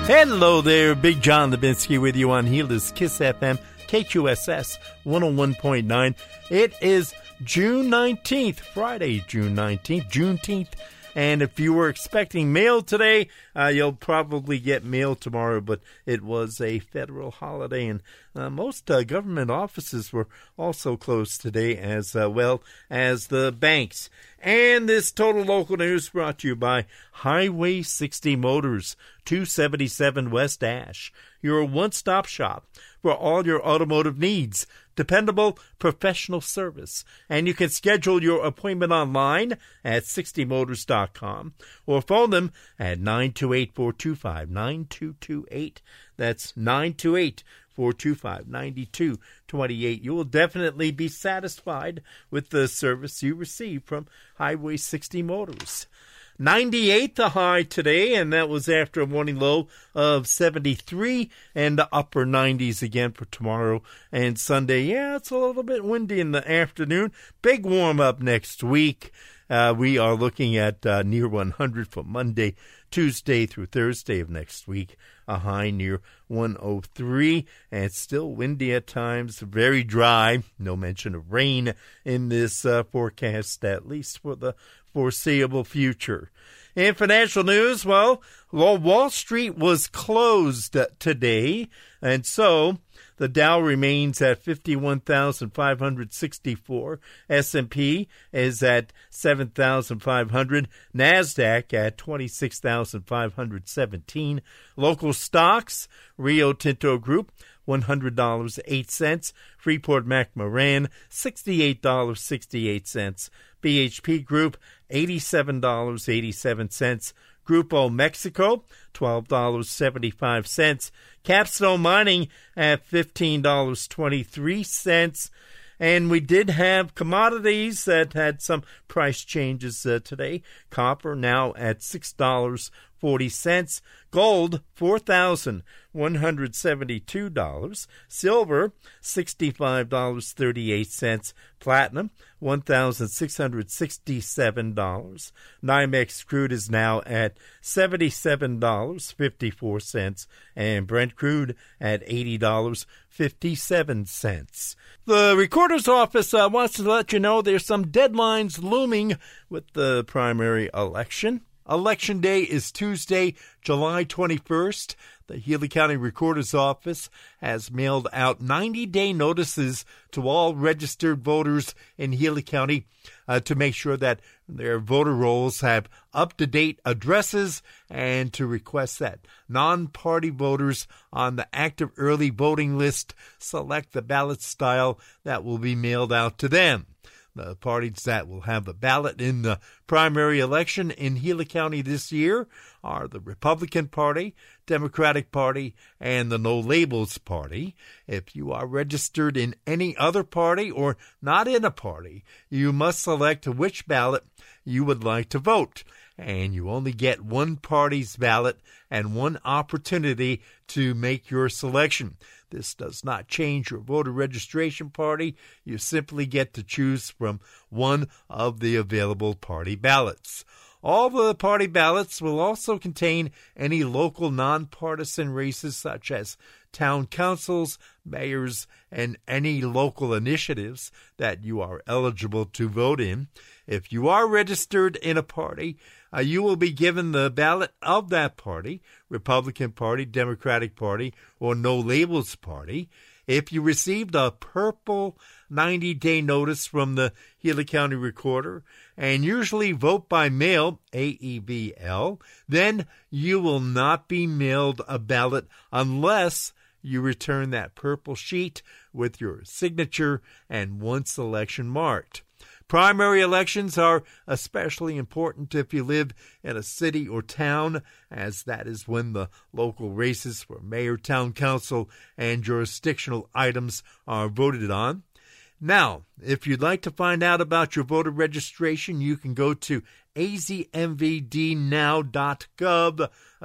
Hello there, Big John Levinsky with you on Healers Kiss FM, KQSS 101.9. It is June 19th, Friday, June 19th, Juneteenth. And if you were expecting mail today, you'll probably get mail tomorrow, but it was a federal holiday, and most government offices were also closed today, as well as the banks. And this Total Local News brought to you by Highway 60 Motors, 277 West Ash, your one-stop shop for all your automotive needs. Dependable professional service. And you can schedule your appointment online at 60motors.com or phone them at 928-425-9228. That's 928-425-9228. You will definitely be satisfied with the service you receive from Highway 60 Motors. 98 the high today, and that was after a morning low of 73, and the upper 90s again for tomorrow and Sunday. Yeah, it's a little bit windy in the afternoon. Big warm up next week. We are looking at near 100 for Monday, Tuesday through Thursday of next week. A high near 103, and it's still windy at times, very dry. No mention of rain in this forecast, at least for the foreseeable future. In financial news, well, Wall Street was closed today, and so the Dow remains at 51,564. S&P is at 7,500. NASDAQ at 26,517. Local stocks, Rio Tinto Group, $100.08. Freeport-McMoRan, $68.68. BHP Group, $87.87. Grupo Mexico, $12.75. Capstone Mining at $15.23. And we did have commodities that had some price changes today. Copper now at $6.40. Gold, $4,172. Silver, $65.38. Platinum, $1,667. NYMEX crude is now at $77.54. And Brent crude at $80.57. The Recorder's Office wants to let you know there's some deadlines looming with the primary election. Election Day is Tuesday, July 21st. The Healy County Recorder's Office has mailed out 90-day notices to all registered voters in Healy County to make sure that their voter rolls have up-to-date addresses and to request that non-party voters on the active early voting list select the ballot style that will be mailed out to them. The parties that will have the ballot in the primary election in Healy County this year are the Republican Party, Democratic Party, and the No Labels Party. If you are registered in any other party or not in a party, you must select which ballot you would like to vote. And you only get one party's ballot and one opportunity to make your selection. This does not change your voter registration party. You simply get to choose from one of the available party ballots. All the party ballots will also contain any local nonpartisan races such as town councils, mayors, and any local initiatives that you are eligible to vote in. If you are registered in a party, you will be given the ballot of that party, Republican Party, Democratic Party, or No Labels Party. If you received a purple 90-day notice from the Healy County Recorder and usually vote by mail, AEBL, then you will not be mailed a ballot unless you return that purple sheet with your signature and one selection marked. Primary elections are especially important if you live in a city or town, as that is when the local races for mayor, town council, and jurisdictional items are voted on. Now, if you'd like to find out about your voter registration, you can go to azmvdnow.gov.